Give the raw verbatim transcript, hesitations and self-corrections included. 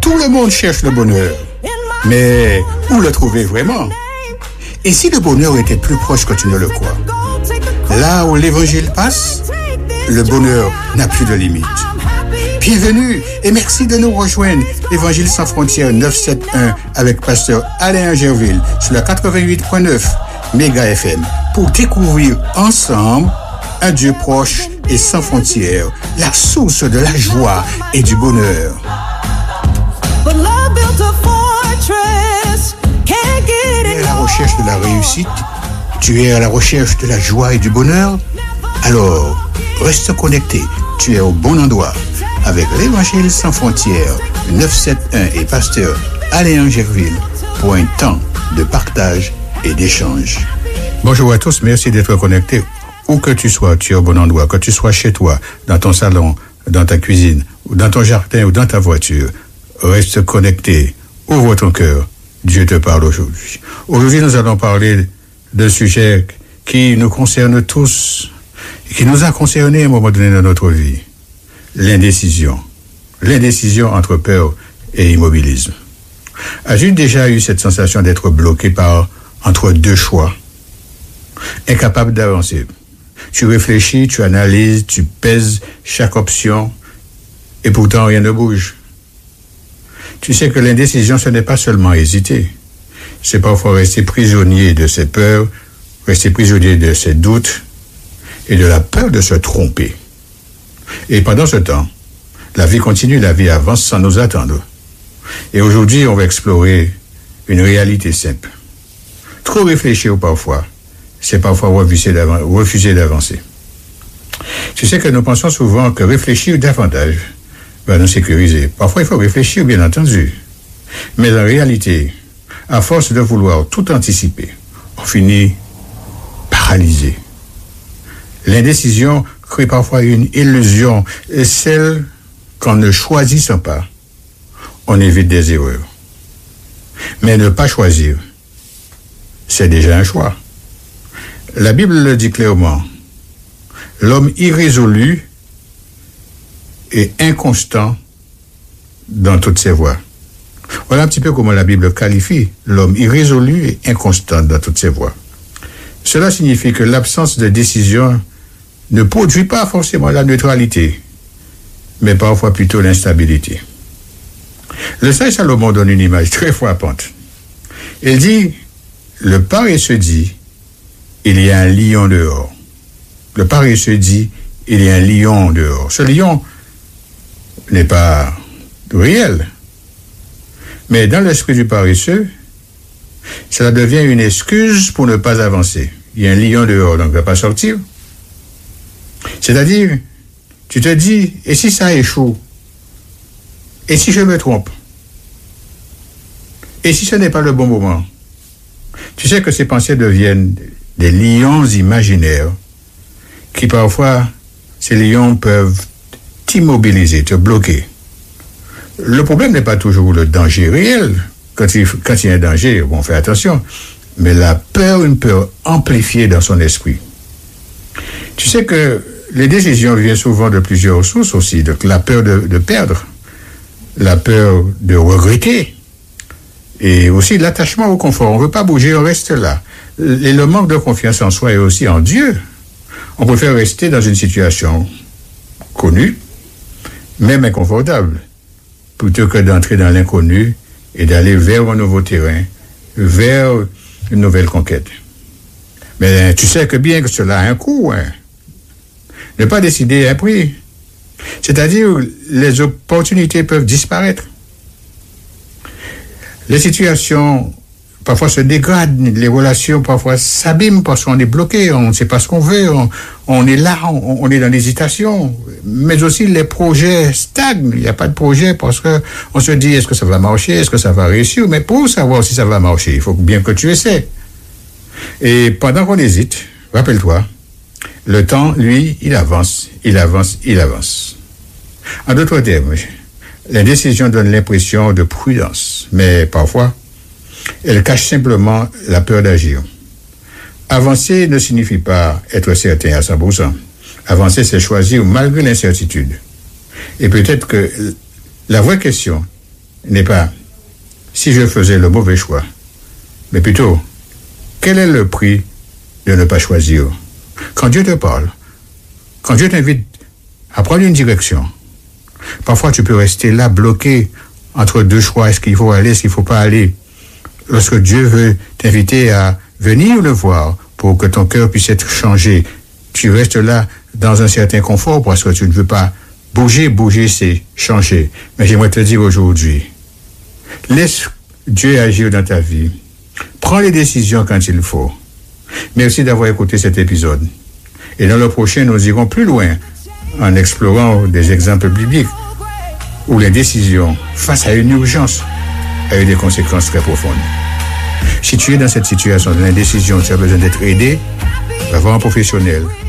Tout le monde cherche le bonheur. Mais où le trouver vraiment? Et si le bonheur était plus proche que tu ne le crois? Là où l'évangile passe, le bonheur n'a plus de limite. Bienvenue et merci de nous rejoindre. Évangile sans frontières neuf cent soixante-onze avec pasteur Alain Angerville sur la quatre-vingt-huit point neuf Méga F M pour découvrir ensemble un Dieu proche et sans frontières, la source de la joie et du bonheur. Tu es à la recherche de la réussite? Tu es à la recherche de la joie et du bonheur? Alors, reste connecté. Tu es au bon endroit avec l'Évangile sans frontières neuf cent soixante-onze et pasteur Alain Angerville pour un temps de partage et d'échange. Bonjour à tous, merci d'être connectés. Où que tu sois, tu es au bon endroit. Que tu sois chez toi, dans ton salon, dans ta cuisine, ou dans ton jardin ou dans ta voiture, reste connecté. Ouvre ton cœur. Dieu te parle aujourd'hui. Aujourd'hui, nous allons parler d'un sujet qui nous concerne tous, et qui nous a concernés à un moment donné dans notre vie. L'indécision. L'indécision entre peur et immobilisme. As-tu déjà eu cette sensation d'être bloqué par, entre deux choix? Incapable d'avancer. Tu réfléchis, tu analyses, tu pèses chaque option, et pourtant rien ne bouge. Tu sais que l'indécision, ce n'est pas seulement hésiter. C'est parfois rester prisonnier de ses peurs, rester prisonnier de ses doutes, et de la peur de se tromper. Et pendant ce temps, la vie continue, la vie avance sans nous attendre. Et aujourd'hui, on va explorer une réalité simple. Trop réfléchir parfois, c'est parfois refuser d'avancer. refuser d'avancer. Tu sais que nous pensons souvent que réfléchir davantage va nous sécuriser. Parfois, il faut réfléchir, bien entendu. Mais en réalité, à force de vouloir tout anticiper, on finit paralysé. L'indécision crée parfois une illusion, et celle qu'en ne choisissant pas, on évite des erreurs. Mais ne pas choisir, c'est déjà un choix. La Bible le dit clairement. L'homme irrésolu est inconstant dans toutes ses voies. Voilà un petit peu comment la Bible qualifie l'homme irrésolu et inconstant dans toutes ses voies. Cela signifie que l'absence de décision ne produit pas forcément la neutralité, mais parfois plutôt l'instabilité. Le sage Salomon donne une image très frappante. Il dit, le paresseux dit, il y a un lion dehors. Le paresseux dit, il y a un lion dehors. Ce lion n'est pas réel. Mais dans l'esprit du paresseux, cela devient une excuse pour ne pas avancer. Il y a un lion dehors, donc il ne va pas sortir. C'est-à-dire, tu te dis, et si ça échoue? Et si je me trompe? Et si ce n'est pas le bon moment? Tu sais que ces pensées deviennent des lions imaginaires qui parfois, ces lions peuvent t'immobiliser, te bloquer. Le problème n'est pas toujours le danger réel. Quand il, quand il y a un danger, bon, on fait attention. Mais la peur, une peur amplifiée dans son esprit. Tu sais que les décisions viennent souvent de plusieurs sources aussi. Donc la peur de, de perdre, la peur de regretter, et aussi l'attachement au confort. On ne veut pas bouger, on reste là. Et le manque de confiance en soi et aussi en Dieu. On préfère rester dans une situation connue, même inconfortable, plutôt que d'entrer dans l'inconnu et d'aller vers un nouveau terrain, vers une nouvelle conquête. Mais tu sais que bien que cela a un coût, hein. Ne pas décider à un prix. C'est-à-dire, les opportunités peuvent disparaître. Les situations parfois se dégradent, les relations parfois s'abîment parce qu'on est bloqué, on ne sait pas ce qu'on veut, on, on est là, on, on est dans l'hésitation. Mais aussi les projets stagnent, il n'y a pas de projet parce que on se dit est-ce que ça va marcher, est-ce que ça va réussir, mais pour savoir si ça va marcher, il faut bien que tu essaies. Et pendant qu'on hésite, rappelle-toi, le temps, lui, il avance, il avance, il avance. En d'autres termes, l'indécision donne l'impression de prudence, mais parfois, elle cache simplement la peur d'agir. Avancer ne signifie pas être certain à cent pour cent. Avancer, c'est choisir malgré l'incertitude. Et peut-être que la vraie question, n'est pas si je faisais le mauvais choix, mais plutôt quel est le prix de ne pas choisir. Quand Dieu te parle, quand Dieu t'invite à prendre une direction, parfois tu peux rester là bloqué entre deux choix. Est-ce qu'il faut aller, est-ce qu'il ne faut pas aller? Lorsque Dieu veut t'inviter à venir le voir pour que ton cœur puisse être changé, tu restes là dans un certain confort parce que tu ne veux pas bouger. Bouger, c'est changer. Mais j'aimerais te dire aujourd'hui, laisse Dieu agir dans ta vie. Prends les décisions quand il faut. Merci d'avoir écouté cet épisode. Et dans le prochain, nous irons plus loin en explorant des exemples bibliques où les décisions face à une urgence a eu des conséquences très profondes. Si tu es dans cette situation de l'indécision, tu as besoin d'être aidé, va voir un professionnel.